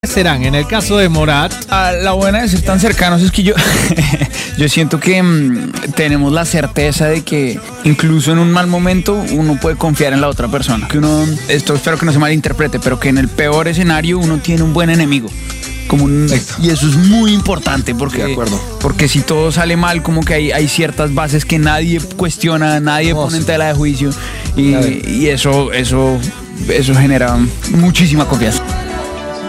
serán en el caso de Morat? La buena de ser tan cercanos es que yo siento que tenemos la certeza de que incluso en un mal momento uno puede confiar en la otra persona. Que uno, esto espero que no se malinterprete, pero que en el peor escenario uno tiene un buen enemigo. Y eso es muy importante porque si todo sale mal, como que hay ciertas bases que nadie cuestiona, nadie pone en tela de juicio y eso genera muchísima confianza.